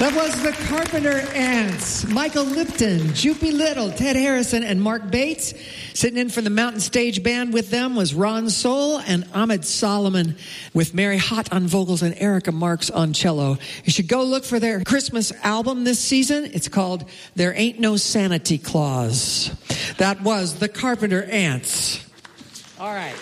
That was the Carpenter Ants. Michael Lipton, Jupie Little, Ted Harrison, and Mark Bates. Sitting in for the Mountain Stage Band with them was Ron Soul and Ahmed Solomon, with Mary Hott on vocals and Erica Marks on cello. You should go look for their Christmas album this season. It's called There Ain't No Sanity Clause. That was the Carpenter Ants. All right.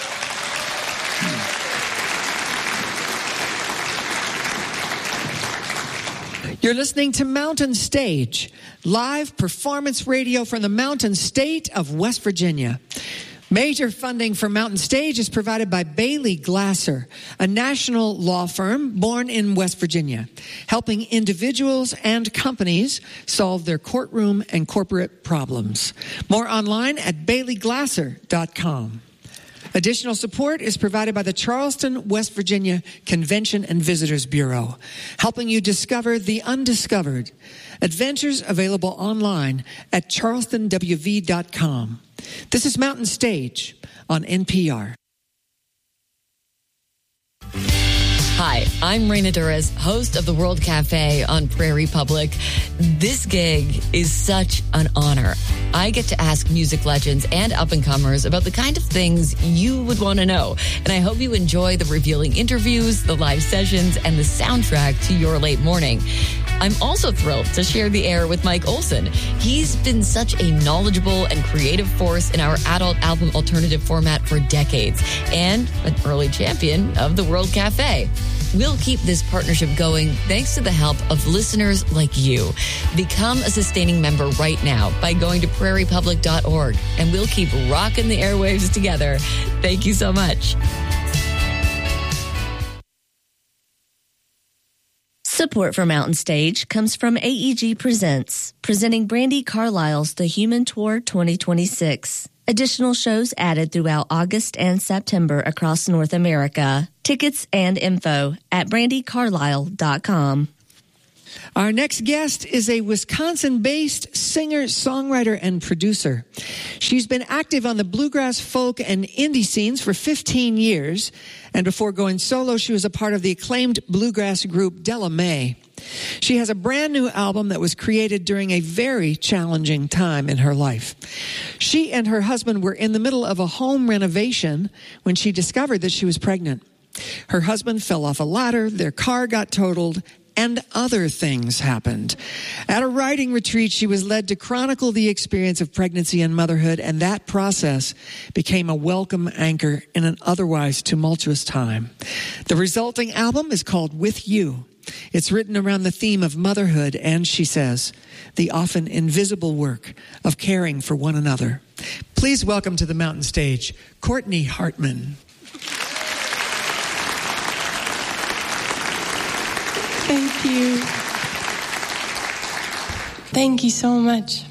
You're listening to Mountain Stage, live performance radio from the Mountain State of West Virginia. Major funding for Mountain Stage is provided by Bailey Glasser, a national law firm born in West Virginia, helping individuals and companies solve their courtroom and corporate problems. More online at baileyglasser.com. Additional support is provided by the Charleston, West Virginia Convention and Visitors Bureau, helping you discover the undiscovered. Adventures available online at charlestonwv.com. This is Mountain Stage on NPR. Hi, I'm Raina Durez, host of the World Cafe on Prairie Public. This gig is such an honor. I get to ask music legends and up-and-comers about the kind of things you would want to know. And I hope you enjoy the revealing interviews, the live sessions, and the soundtrack to your late morning. I'm also thrilled to share the air with Mike Olson. He's been such a knowledgeable and creative force in our adult album alternative format for decades, and an early champion of the World Cafe. We'll keep this partnership going thanks to the help of listeners like you. Become a sustaining member right now by going to prairiepublic.org, and we'll keep rocking the airwaves together. Thank you so much. Support for Mountain Stage comes from AEG Presents, presenting Brandi Carlile's The Human Tour 2026. Additional shows added throughout August and September across North America. Tickets and info at brandicarlile.com. Our next guest is a Wisconsin-based singer, songwriter, and producer. She's been active on the bluegrass, folk, and indie scenes for 15 years. And before going solo, she was a part of the acclaimed bluegrass group Della Mae. She has a brand new album that was created during a very challenging time in her life. She and her husband were in the middle of a home renovation when she discovered that she was pregnant. Her husband fell off a ladder, their car got totaled, and other things happened. At a writing retreat, she was led to chronicle the experience of pregnancy and motherhood, and that process became a welcome anchor in an otherwise tumultuous time. The resulting album is called With You. It's written around the theme of motherhood and, she says, the often invisible work of caring for one another. Please welcome to the Mountain Stage, Courtney Hartman. Thank you. Thank you so much.